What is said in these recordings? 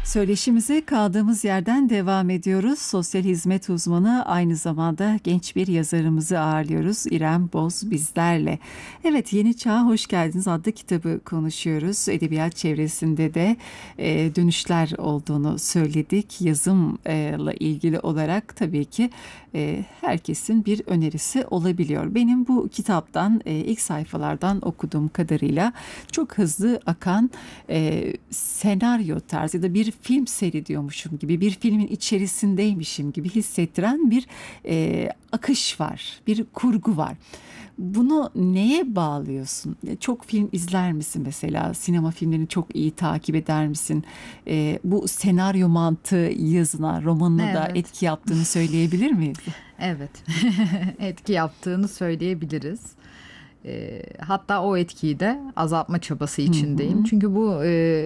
Söyleşimize kaldığımız yerden devam ediyoruz. Sosyal hizmet uzmanı, aynı zamanda genç bir yazarımızı ağırlıyoruz. İrem Boz bizlerle. Evet, Yeni Çağ'a Hoş Geldiniz adlı kitabı konuşuyoruz. Edebiyat çevresinde de dönüşler olduğunu söyledik. Yazımla ilgili olarak tabii ki herkesin bir önerisi olabiliyor. Benim bu kitaptan ilk sayfalardan okuduğum kadarıyla çok hızlı akan senaryo tarzı ya da bir film seyrediyormuşum gibi, bir filmin içerisindeymişim gibi hissettiren bir akış var, bir kurgu var. Bunu neye bağlıyorsun? Çok film izler misin mesela? Sinema filmlerini çok iyi takip eder misin? Bu senaryo mantığı yazına, romanına da Evet. etki yaptığını söyleyebilir miyiz? Evet, etki yaptığını söyleyebiliriz. Hatta o etkiyi de azaltma çabası içindeyim. Çünkü bu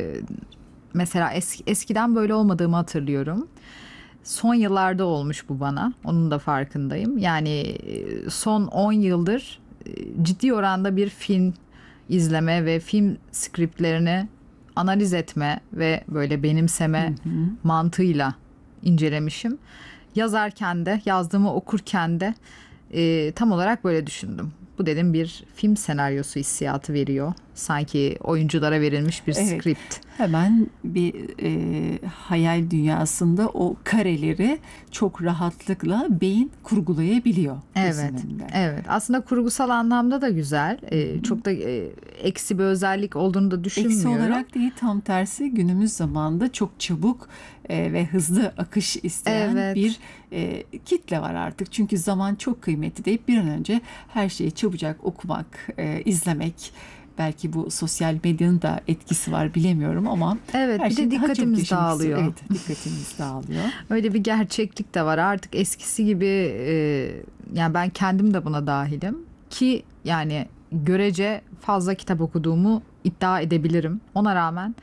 mesela eskiden böyle olmadığımı hatırlıyorum. Son yıllarda olmuş bu bana. Onun da farkındayım. Yani son 10 yıldır ciddi oranda bir film izleme ve film skriptlerini analiz etme ve böyle benimseme mantığıyla incelemişim. Yazarken de, yazdığımı okurken de tam olarak böyle düşündüm. Bu dedim bir film senaryosu hissiyatı veriyor. Sanki oyunculara verilmiş bir Evet, script. hemen bir hayal dünyasında o kareleri çok rahatlıkla beyin kurgulayabiliyor. Evet, gözünde. evet. Aslında kurgusal anlamda da güzel. Çok da eksi bir özellik olduğunu da düşünmüyorum. Eksi olarak değil, tam tersi, günümüz zamanında çok çabuk ve hızlı akış isteyen Evet. bir kitle var artık. Çünkü zaman çok kıymetli deyip bir an önce her şeyi çabucak okumak, izlemek. Belki bu sosyal medyanın da etkisi var, bilemiyorum ama Evet, her bir şey de daha çok dikkatimiz yaşamak istiyor. dağılıyor. Evet, dikkatimiz dağılıyor. Öyle bir gerçeklik de var. Artık eskisi gibi yani ben kendim de buna dahilim ki yani görece fazla kitap okuduğumu iddia edebilirim. Ona rağmen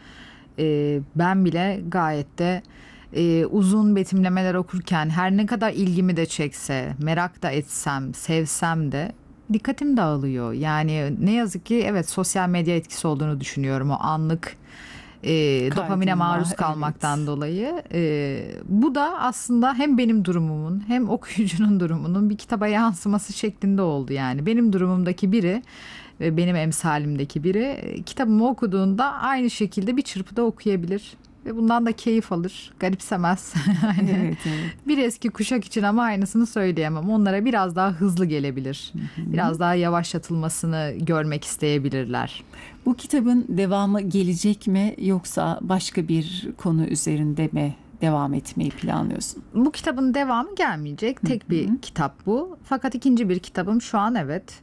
ben bile gayet de uzun betimlemeler okurken her ne kadar ilgimi de çekse, merak da etsem, sevsem de dikkatim dağılıyor. Yani ne yazık ki evet, sosyal medya etkisi olduğunu düşünüyorum. O anlık dopamine Kaydırma, maruz kalmaktan evet. dolayı. Bu da aslında hem benim durumumun hem okuyucunun durumunun bir kitaba yansıması şeklinde oldu yani. Benim durumumdaki biri ve benim emsalimdeki biri kitabımı okuduğunda aynı şekilde bir çırpıda okuyabilir. Ve bundan da keyif alır, garipsemez. Yani Evet, evet. bir eski kuşak için ama aynısını söyleyemem. Onlara biraz daha hızlı gelebilir. Biraz daha yavaşlatılmasını görmek isteyebilirler. Bu kitabın devamı gelecek mi, yoksa başka bir konu üzerinde mi devam etmeyi planlıyorsun? Bu kitabın devamı gelmeyecek. Tek bir kitap bu. Fakat ikinci bir kitabım şu an evet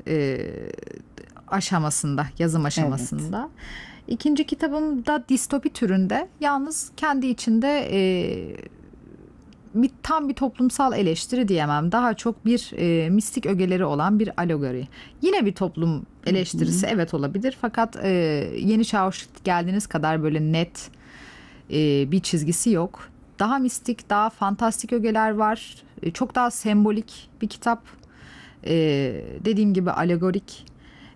aşamasında, yazım aşamasında. İkinci kitabım da distopi türünde. Yalnız kendi içinde tam bir toplumsal eleştiri diyemem. Daha çok bir mistik ögeleri olan bir alegori. Yine bir toplum eleştirisi evet olabilir. Fakat Yeni Çağ'a Hoş Geldiniz kadar böyle net bir çizgisi yok. Daha mistik, daha fantastik ögeler var. Çok daha sembolik bir kitap. Dediğim gibi alegorik.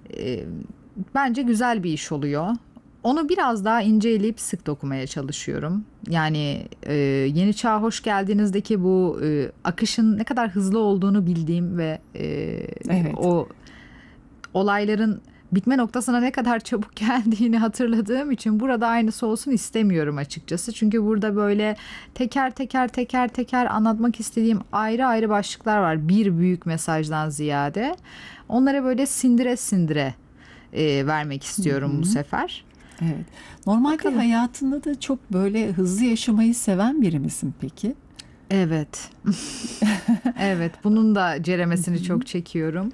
Bence güzel bir iş oluyor. Onu biraz daha inceleyip sık dokumaya çalışıyorum. Yani Yeni Çağ'a Hoş Geldiniz'deki bu akışın ne kadar hızlı olduğunu bildiğim ve Evet. o olayların bitme noktasına ne kadar çabuk geldiğini hatırladığım için burada aynısı olsun istemiyorum açıkçası. Çünkü burada böyle teker teker anlatmak istediğim ayrı ayrı başlıklar var. Bir büyük mesajdan ziyade. Onlara böyle sindire sindire vermek istiyorum bu sefer. Evet. Normalde Bakalım. hayatında da çok böyle hızlı yaşamayı seven biri misin peki? Evet. Evet, bunun da ceremesini çok çekiyorum.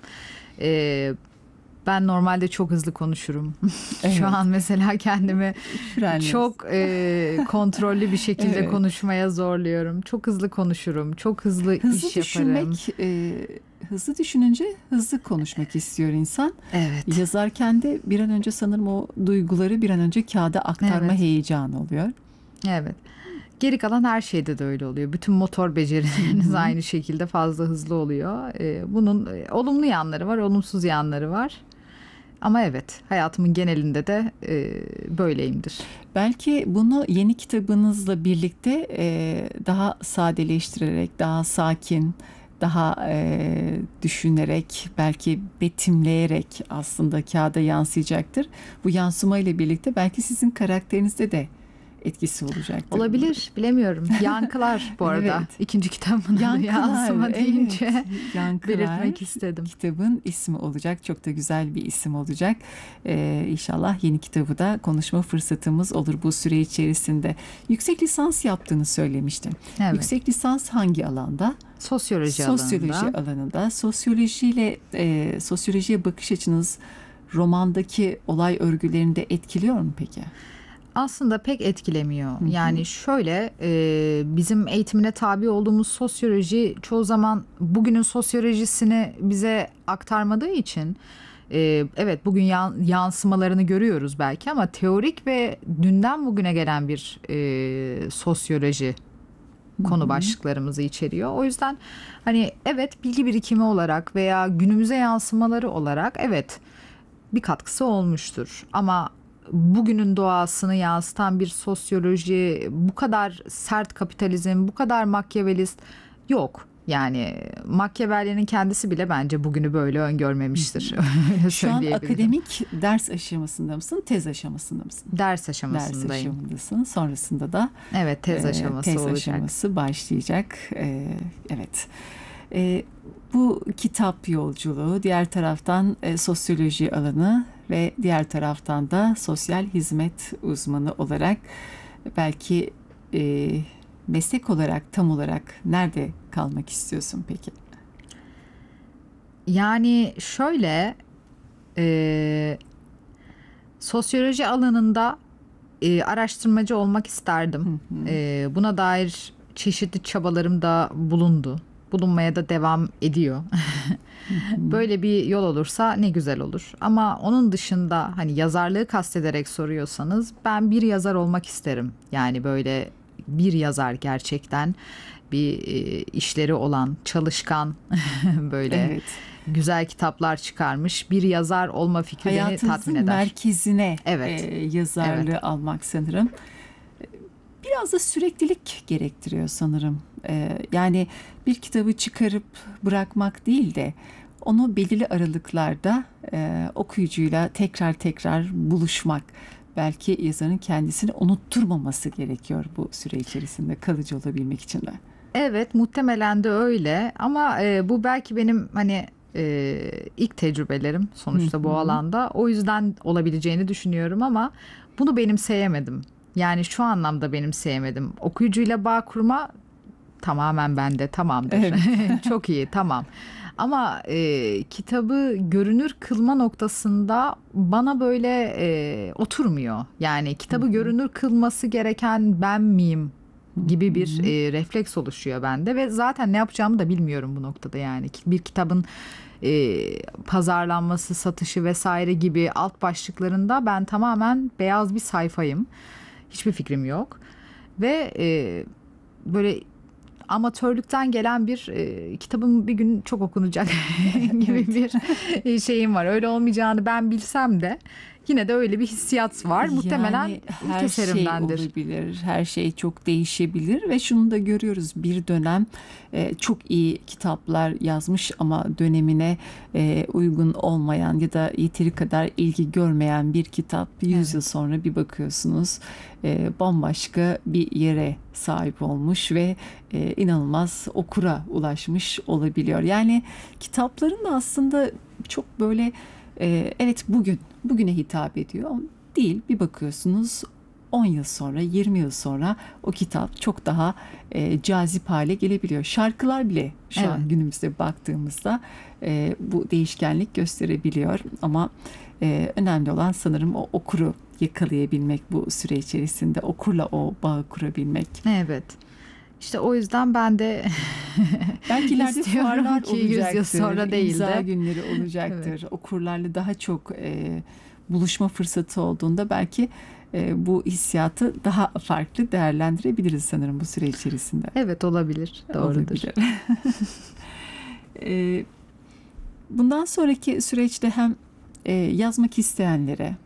Ben normalde çok hızlı konuşurum. Evet. Şu an mesela kendimi Frenliyorsun. çok kontrollü bir şekilde Evet. konuşmaya zorluyorum. Çok hızlı konuşurum. Çok hızlı Hızlı iş yaparım. hızlı düşününce hızlı konuşmak istiyor insan. Evet. Yazarken de bir an önce sanırım o duyguları bir an önce kağıda aktarma Evet. heyecanı oluyor. Evet. Geri kalan her şeyde de öyle oluyor. Bütün motor becerileriniz aynı şekilde fazla hızlı oluyor. Bunun olumlu yanları var, olumsuz yanları var. Ama evet, hayatımın genelinde de böyleyimdir. Belki bunu yeni kitabınızla birlikte daha sadeleştirerek, daha sakin, daha düşünerek, belki betimleyerek aslında kağıda yansıyacaktır. Bu yansıma ile birlikte belki sizin karakterinizde de etkisi olacaktır. Olabilir, bilemiyorum. Yankılar bu arada. Evet. İkinci kitabın adı yansıma deyince belirtmek istedim. Kitabın ismi olacak. Çok da güzel bir isim olacak. İnşallah yeni kitabı da konuşma fırsatımız olur bu süre içerisinde. Yüksek lisans yaptığını söylemiştim. Evet. Yüksek lisans hangi alanda? Sosyoloji alanında. Sosyolojiye bakış açınız romandaki olay örgülerinde etkiliyor mu peki? Aslında pek etkilemiyor. Yani şöyle, bizim eğitimine tabi olduğumuz sosyoloji çoğu zaman bugünün sosyolojisini bize aktarmadığı için evet, bugün yansımalarını görüyoruz belki, ama teorik ve dünden bugüne gelen bir sosyoloji konu başlıklarımızı içeriyor. O yüzden hani evet, bilgi birikimi olarak veya günümüze yansımaları olarak evet bir katkısı olmuştur. Ama bugünün doğasını yansıtan bir sosyoloji, bu kadar sert kapitalizm, bu kadar makyavelist yok. Yani Machiavelli'nin kendisi bile bence bugünü böyle öngörmemiştir. Şu an akademik ders aşamasında mısın, tez aşamasında mısın? Ders aşamasındayım. Ders aşamasındasın. Sonrasında da evet, tez aşaması tez olacak. aşaması başlayacak. Evet. Bu kitap yolculuğu, diğer taraftan sosyoloji alanı ve diğer taraftan da sosyal hizmet uzmanı olarak belki meslek olarak tam olarak nerede kalmak istiyorsun peki? Yani şöyle, sosyoloji alanında araştırmacı olmak isterdim. Buna dair çeşitli çabalarım da bulundu. Bulunmaya da devam ediyor. Böyle bir yol olursa ne güzel olur. Ama onun dışında hani yazarlığı kastederek soruyorsanız, ben bir yazar olmak isterim. Yani böyle bir yazar, gerçekten bir işleri olan, çalışkan, böyle Evet. güzel kitaplar çıkarmış bir yazar olma fikri beni tatmin Hayatınızın eder. merkezine Evet. Yazarlığı Evet. almak sanırım. Biraz da süreklilik gerektiriyor sanırım. Yani bir kitabı çıkarıp bırakmak değil de onu belirli aralıklarda okuyucuyla tekrar buluşmak. Belki yazarın kendisini unutturmaması gerekiyor bu süre içerisinde kalıcı olabilmek için de. Evet, muhtemelen de öyle, ama bu belki benim hani ilk tecrübelerim sonuçta bu alanda. O yüzden olabileceğini düşünüyorum, ama bunu benimseyemedim. Yani şu anlamda benimseyemedim. Okuyucuyla bağ kurma tamamen bende, tamamdır. Evet. Çok iyi, tamam. Ama kitabı görünür kılma noktasında bana böyle oturmuyor. Yani kitabı görünür kılması gereken ben miyim gibi bir refleks oluşuyor bende ve zaten ne yapacağımı da bilmiyorum bu noktada. Yani bir kitabın pazarlanması, satışı vesaire gibi alt başlıklarında ben tamamen beyaz bir sayfayım. Hiçbir fikrim yok ve böyle amatörlükten gelen bir kitabım bir gün çok okunacak gibi bir şeyim var. Öyle olmayacağını ben bilsem de yine de öyle bir hissiyat var. Muhtemelen Yani ilk her şey eserimdendir. olabilir, her şey çok değişebilir ve şunu da görüyoruz, bir dönem çok iyi kitaplar yazmış ama dönemine uygun olmayan ya da yeteri kadar ilgi görmeyen bir kitap 100 yıl sonra bir bakıyorsunuz bambaşka bir yere sahip olmuş ve inanılmaz okura ulaşmış olabiliyor. Yani kitapların da aslında çok böyle evet bugüne hitap ediyor değil. Bir bakıyorsunuz 10 yıl sonra, 20 yıl sonra o kitap çok daha cazip hale gelebiliyor. Şarkılar bile şu an günümüzde baktığımızda bu değişkenlik gösterebiliyor. Ama önemli olan sanırım o okuru yakalayabilmek, bu süre içerisinde okurla o bağı kurabilmek. Evet. İşte o yüzden ben de belki ileride fuarlar ki 100 yıl sonra değil imza de günleri olacaktır. Okurlarla daha çok buluşma fırsatı olduğunda belki bu hissiyatı daha farklı değerlendirebiliriz sanırım bu süre içerisinde. Evet, olabilir. Doğrudur. Olabilir. Bundan sonraki süreçte hem yazmak isteyenlere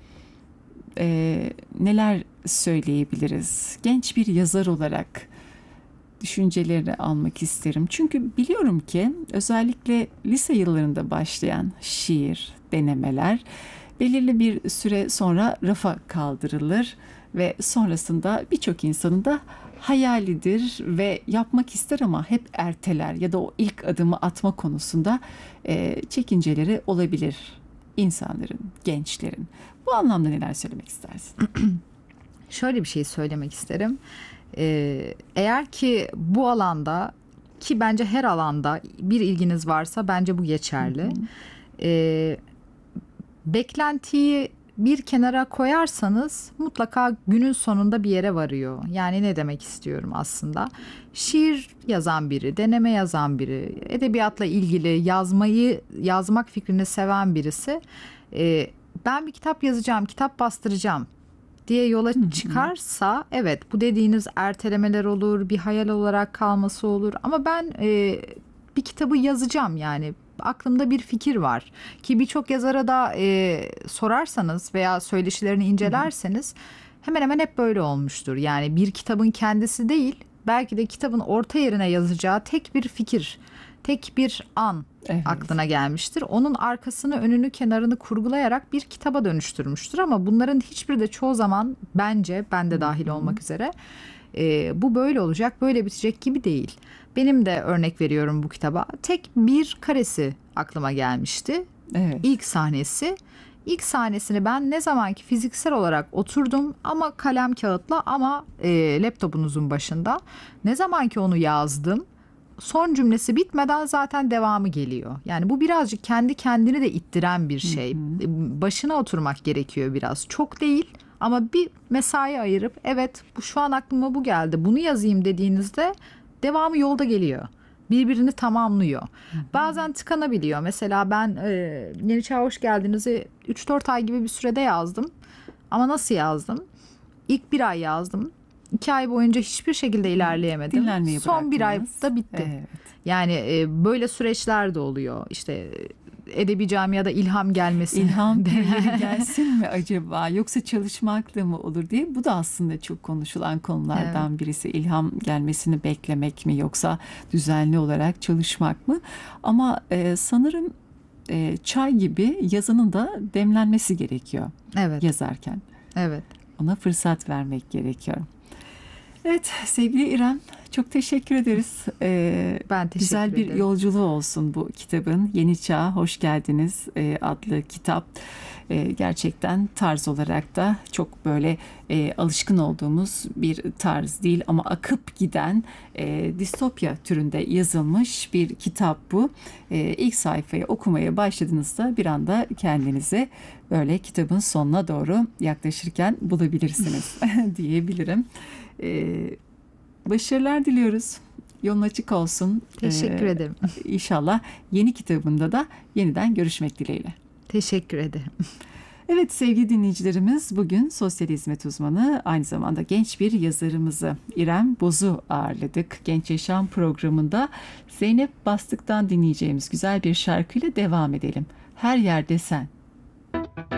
neler söyleyebiliriz? Genç bir yazar olarak düşüncelerini almak isterim. Çünkü biliyorum ki özellikle lise yıllarında başlayan şiir, denemeler belirli bir süre sonra rafa kaldırılır ve sonrasında birçok insanın da hayalidir ve yapmak ister ama hep erteler ya da o ilk adımı atma konusunda çekinceleri olabilir insanların, gençlerin. Bu anlamda neler söylemek istersin? Şöyle bir şey söylemek isterim. Eğer ki bu alanda, ki bence her alanda bir ilginiz varsa bence bu geçerli. Beklentiyi bir kenara koyarsanız mutlaka günün sonunda bir yere varıyor. Yani ne demek istiyorum aslında? Şiir yazan biri, deneme yazan biri, edebiyatla ilgili yazmak fikrini seven birisi, ben bir kitap yazacağım, kitap bastıracağım diye yola çıkarsa, evet, bu dediğiniz ertelemeler olur, bir hayal olarak kalması olur. Ama ben bir kitabı yazacağım, yani aklımda bir fikir var ki birçok yazara da sorarsanız veya söyleşilerini incelerseniz hemen hemen hep böyle olmuştur. Yani bir kitabın kendisi değil, belki de kitabın orta yerine yazacağı tek bir fikir, tek bir an aklına gelmiştir. Onun arkasını, önünü, kenarını kurgulayarak bir kitaba dönüştürmüştür. Ama bunların hiçbiri de çoğu zaman, bence ben de dahil olmak üzere, bu böyle olacak, böyle bitecek gibi değil. Benim de örnek veriyorum bu kitaba. Tek bir karesi aklıma gelmişti. Evet. İlk sahnesi. İlk sahnesini ben ne zamanki fiziksel olarak oturdum ama kalem kağıtla, ama laptopunuzun başında, ne zamanki onu yazdım, son cümlesi bitmeden zaten devamı geliyor. Yani bu birazcık kendi kendini de ittiren bir şey. Başına oturmak gerekiyor biraz. Çok değil ama bir mesai ayırıp, evet, bu şu an aklıma bu geldi, bunu yazayım dediğinizde devamı yolda geliyor. Birbirini tamamlıyor. Bazen tıkanabiliyor. Mesela ben Yeni Çağ'a Hoş Geldiniz'i 3-4 ay gibi bir sürede yazdım. Ama nasıl yazdım? İlk bir ay yazdım. 2 ay boyunca hiçbir şekilde ilerleyemedim. Dinlenmeyi Son bir bıraktınız. ayda bitti. Evet. Yani böyle süreçler de oluyor. İşte edebi camiada ilham gelmesi. İlham birileri gelsin mi acaba, yoksa çalışmakla mı olur diye. Bu da aslında çok konuşulan konulardan birisi. İlham gelmesini beklemek mi, yoksa düzenli olarak çalışmak mı? Ama sanırım çay gibi yazının da demlenmesi gerekiyor Evet. yazarken. Evet. Ona fırsat vermek gerekiyor. Evet sevgili İrem, çok teşekkür ederiz. Ben teşekkür Güzel bir ederim. yolculuğu olsun bu kitabın. Yeni Çağ'a Hoş Geldiniz adlı kitap. Gerçekten tarz olarak da çok böyle alışkın olduğumuz bir tarz değil ama akıp giden distopya türünde yazılmış bir kitap bu. İlk sayfayı okumaya başladığınızda bir anda kendinizi böyle kitabın sonuna doğru yaklaşırken bulabilirsiniz diyebilirim. Başarılar diliyoruz. Yolun açık olsun. Teşekkür ederim. İnşallah yeni kitabında da yeniden görüşmek dileğiyle. Teşekkür ederim. Evet sevgili dinleyicilerimiz, bugün sosyal hizmet uzmanı, aynı zamanda genç bir yazarımızı İrem Boz'u ağırladık. Genç Yaşam programında Zeynep Bastık'tan dinleyeceğimiz güzel bir şarkıyla devam edelim. Her Yerde Sen.